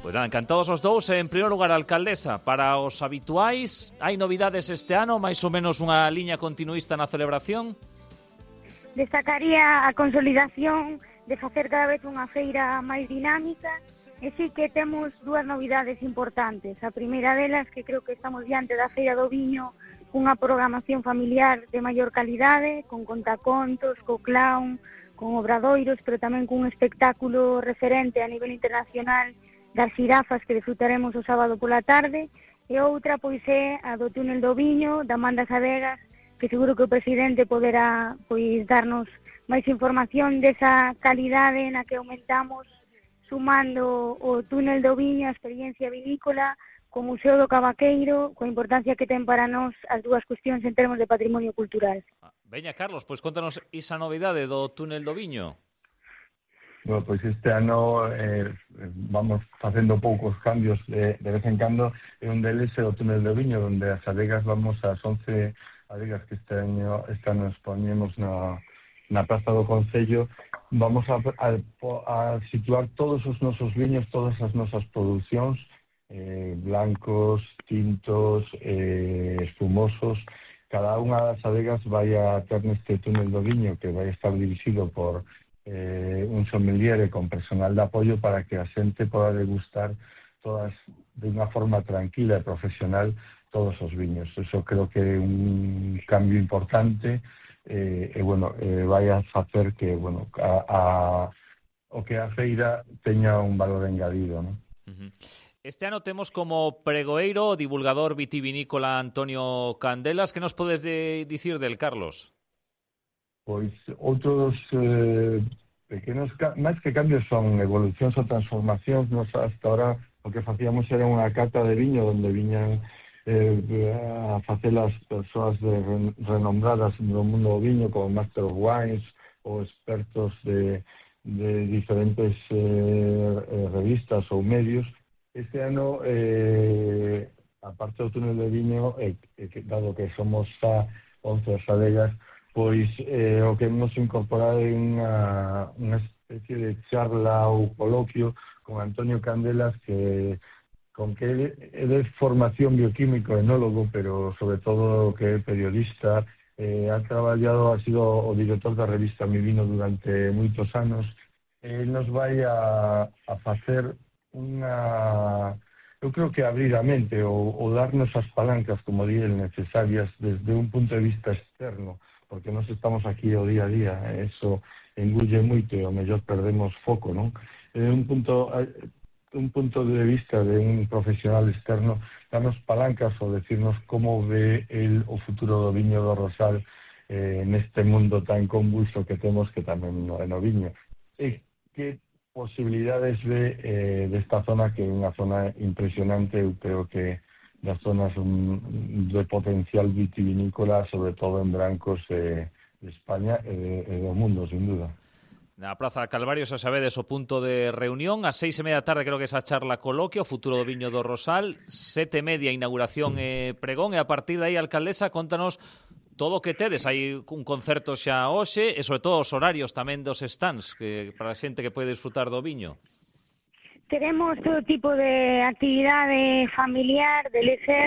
Pois nada, encantados os dous. En primeiro lugar, alcaldesa, para os habituais, hai novidades este ano, máis ou menos unha liña continuista na celebración? Destacaría a consolidación de facer cada vez unha feira máis dinámica e sí que temos dúas novidades importantes. A primeira delas, que creo que estamos diante da Feira do Viño, unha programación familiar de maior calidade, con contacontos, co clown, con obradoiros, pero tamén cun espectáculo referente a nivel internacional das xirafas que disfrutaremos o sábado pola tarde, e outra pois é a do túnel do Viño, da Man das Adegas, que seguro que o presidente poderá pois darnos máis información desa calidade na que aumentamos sumando o túnel do Viño, a experiencia vinícola, co Museo do Cavaqueiro, coa importancia que ten para nós as dúas cuestións en termos de patrimonio cultural. Veña, Carlos, pois contanos esa novidade do túnel do Viño. Bueno, pois este ano vamos facendo poucos cambios de vez en cando, e un deles é o túnel do Viño, onde as adegas vamos ás 11 adegas que este ano nos poñemos na Praza do Concello. Vamos a situar todos os nosos viños, todas as nosas producións, blancos, tintos, espumosos. Cada unha das adegas vai a ter neste túnel do Viño, que vai estar dirixido por un sommelier con personal de apoio para que a xente poda degustar todas de unha forma tranquila e profesional todos os viños. Eso creo que é un cambio importante vai a facer que o que a feira teña un valor engadido, non? Este ano temos como pregoeiro o divulgador vitivinícola Antonio Candelas. Que nos podes dicir del, Carlos? Pois outros pequenos, máis que cambios, son evolucións ou transformacións. Nos hasta ahora o que facíamos era unha cata de viño onde viñan a facer as persoas renombradas no mundo do viño, como Master of Wines ou expertos de diferentes revistas ou medios. Este ano, aparte do túnel de viño, dado que somos xa 11 as adegas, pois o que hemos incorporado é unha especie de charla ou coloquio con Antonio Candelas, con que é de formación bioquímico, enólogo, pero sobre todo que é periodista, ha sido o director da revista Mi Vino durante moitos anos. Nos vai a facer eu creo que abrir a mente ou darnos as palancas, como di el, necesarias desde un punto de vista externo, porque nós estamos aquí o día a día, eso engulle moito e ao mellor perdemos foco, non? Un punto de vista de un profesional externo, darnos palancas ou decirnos como ve o futuro do viño do Rosal neste mundo tan convulso que temos, que tamén no viño. E que posibilidades ve desta zona, que é unha zona impresionante, eu creo que das zonas de potencial vitivinícola, sobre todo en brancos de España e do mundo, sin duda. Na Praza Calvario, xa sabedes, o punto de reunión. A 6:30 da tarde creo que esa charla coloquio, o futuro do viño do Rosal. 7:30 inauguración e pregón, e a partir de aí, alcaldesa, contanos todo o que tedes. Hai un concerto xa hoxe e, sobre todo, os horarios tamén dos stands, que para a xente que pode disfrutar do viño. Teremos todo tipo de actividade familiar, de lecer,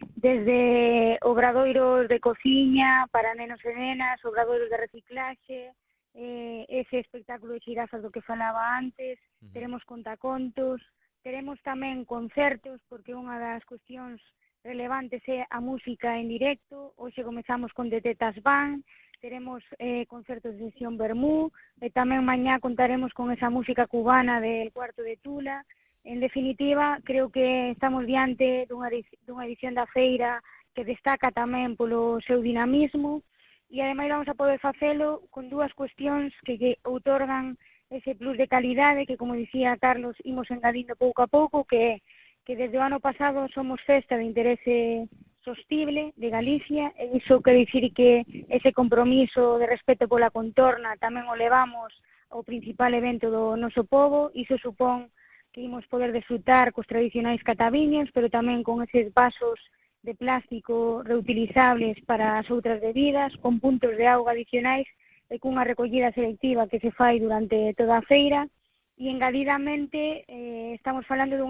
desde obradoiros de cociña para nenos e nenas, obradoiros de reciclaxe, ese espectáculo de xirafas do que falaba antes, teremos contacontos, teremos tamén concertos, porque unha das cuestións relevantes é a música en directo. Hoxe comezamos con The Tetas Band, teremos concertos de sesión vermú, e tamén mañá contaremos con esa música cubana del Cuarto de Tula. En definitiva, creo que estamos diante dunha edición da feira que destaca tamén polo seu dinamismo, e ademais vamos a poder facelo con dúas cuestións que outorgan ese plus de calidade que, como dicía Carlos, imos engadindo pouco a pouco, que desde o ano pasado somos festa de interese sostible de Galicia, e iso quere dicir que ese compromiso de respeto pola contorna tamén o levamos ao principal evento do noso pobo. Iso supón que imos poder disfrutar cos tradicionais cataviños, pero tamén con eses vasos de plástico reutilizables para as outras bebidas, con puntos de auga adicionais e cunha recollida selectiva que se fai durante toda a feira. E engadidamente estamos falando dun